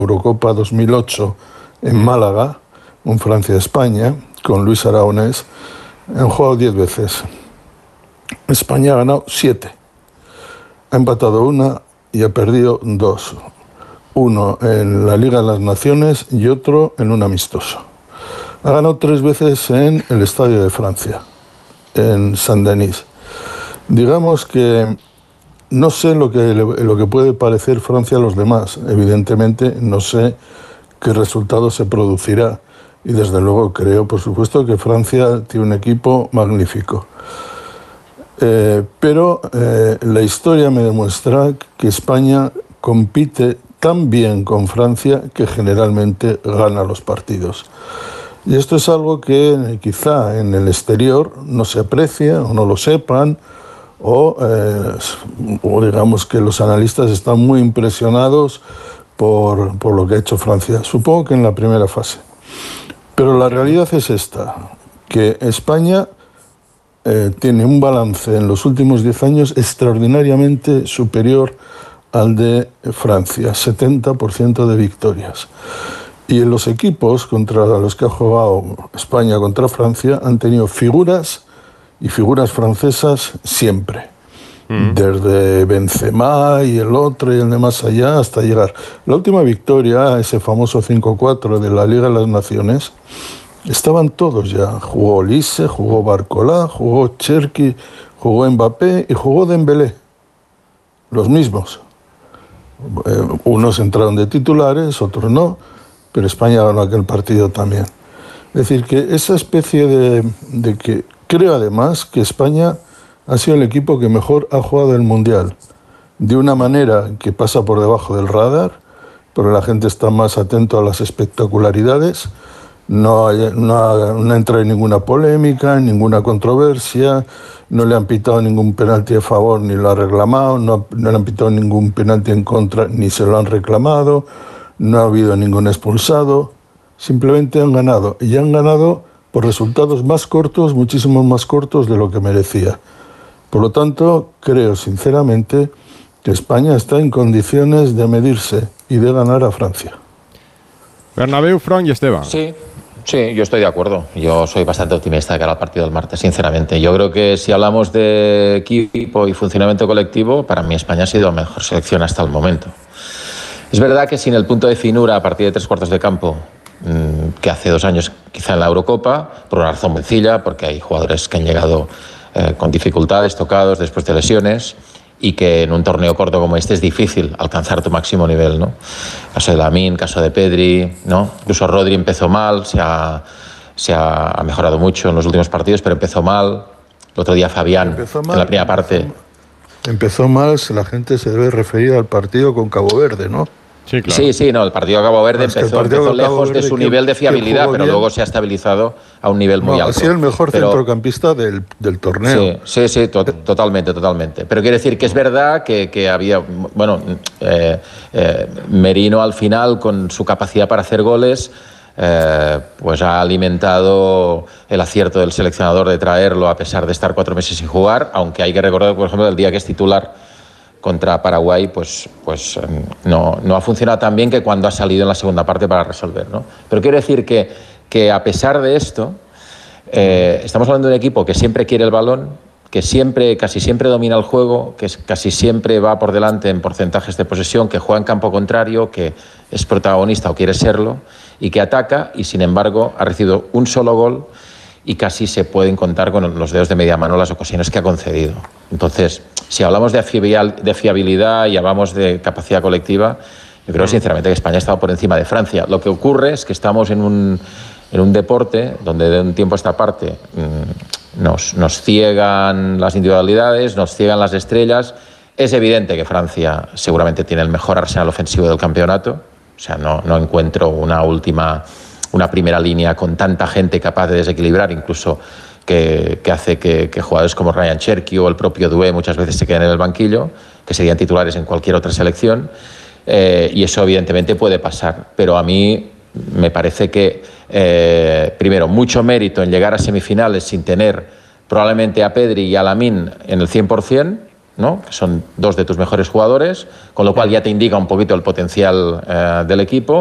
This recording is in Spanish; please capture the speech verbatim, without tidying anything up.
Eurocopa dos mil ocho en Málaga, un Francia-España, con Luis Aragonés, han jugado diez veces. España ha ganado siete. Ha empatado una y ha perdido dos. Uno en la Liga de las Naciones y otro en un amistoso. Ha ganado tres veces en el Estadio de Francia, en Saint-Denis. Digamos que no sé lo que, lo que puede parecer Francia a los demás. Evidentemente no sé qué resultado se producirá. Y desde luego creo, por supuesto, que Francia tiene un equipo magnífico. Eh, pero eh, la historia me demuestra que España compite tan bien con Francia que generalmente gana los partidos. Y esto es algo que quizá en el exterior no se aprecia o no lo sepan, o, eh, o digamos que los analistas están muy impresionados por, por lo que ha hecho Francia, supongo que en la primera fase. Pero la realidad es esta, que España eh, tiene un balance en los últimos diez años extraordinariamente superior al de Francia, setenta por ciento de victorias. Y en los equipos contra los que ha jugado España contra Francia han tenido figuras y figuras francesas siempre. Mm. Desde Benzema y el otro y el de más allá hasta llegar. La última victoria, ese famoso cinco cuatro de la Liga de las Naciones, estaban todos ya. Jugó Olise, jugó Barcola, jugó Cherki, jugó Mbappé y jugó Dembélé. Los mismos. Eh, unos entraron de titulares, otros no, pero España ganó aquel partido también. Es decir, que esa especie de, de que creo además que España ha sido el equipo que mejor ha jugado el Mundial, de una manera que pasa por debajo del radar, pero la gente está más atento a las espectacularidades, no, hay, no, ha, no ha entrado en ninguna polémica, en ninguna controversia, no le han pitado ningún penalti a favor ni lo ha reclamado, no, no le han pitado ningún penalti en contra ni se lo han reclamado, no ha habido ningún expulsado, simplemente han ganado, y han ganado por resultados más cortos, muchísimo más cortos de lo que merecía. Por lo tanto, creo sinceramente que España está en condiciones de medirse y de ganar a Francia. Bernabéu, Fran y Esteban. Sí, sí, yo estoy de acuerdo. Yo soy bastante optimista de cara al partido del martes, sinceramente. Yo creo que si hablamos de equipo y funcionamiento colectivo, para mí España ha sido la mejor selección hasta el momento. Es verdad que sin el punto de finura a partir de tres cuartos de campo, que hace dos años quizá en la Eurocopa, por una razón sencilla, porque hay jugadores que han llegado eh, con dificultades, tocados después de lesiones, y que en un torneo corto como este es difícil alcanzar tu máximo nivel, ¿no? Caso de Lamine, caso de Pedri, ¿no? Incluso Rodri empezó mal, se ha, se ha, ha mejorado mucho en los últimos partidos, pero empezó mal. El otro día Fabián, mal, en la primera parte... Empezó mal, la gente se debe referir al partido con Cabo Verde, ¿no? Sí, claro. sí, sí, no, el partido de Cabo Verde empezó, empezó lejos Verde de su nivel de fiabilidad, pero bien. Luego se ha estabilizado a un nivel muy no, alto. Ha sido el mejor pero, centrocampista del, del torneo. Sí, sí, sí to totalmente, totalmente. Pero quiero decir que es verdad que, que había, bueno, eh, eh, Merino al final, con su capacidad para hacer goles, eh, pues ha alimentado el acierto del seleccionador de traerlo a pesar de estar cuatro meses sin jugar, aunque hay que recordar, por ejemplo, el día que es titular contra Paraguay, pues, pues no, no ha funcionado tan bien que cuando ha salido en la segunda parte para resolver, ¿no? Pero quiero decir que, que a pesar de esto, eh, estamos hablando de un equipo que siempre quiere el balón, que siempre, casi siempre domina el juego, que casi siempre va por delante en porcentajes de posesión, que juega en campo contrario, que es protagonista o quiere serlo, y que ataca, y sin embargo ha recibido un solo gol y casi se pueden contar con los dedos de media mano las ocasiones que ha concedido. Entonces, si hablamos de fiabilidad y hablamos de capacidad colectiva, yo creo sinceramente que España ha estado por encima de Francia. Lo que ocurre es que estamos en un, en un deporte donde de un tiempo a esta parte mmm, nos, nos ciegan las individualidades, nos ciegan las estrellas. Es evidente que Francia seguramente tiene el mejor arsenal ofensivo del campeonato. O sea, no, no encuentro una última... una primera línea con tanta gente capaz de desequilibrar, incluso que, que hace que, que jugadores como Ryan Cherki o el propio Doué muchas veces se queden en el banquillo, que serían titulares en cualquier otra selección, eh, y eso evidentemente puede pasar. Pero a mí me parece que, eh, primero, mucho mérito en llegar a semifinales sin tener probablemente a Pedri y a Lamine en el cien por cien, ¿no? Que son dos de tus mejores jugadores, con lo cual ya te indica un poquito el potencial eh, del equipo.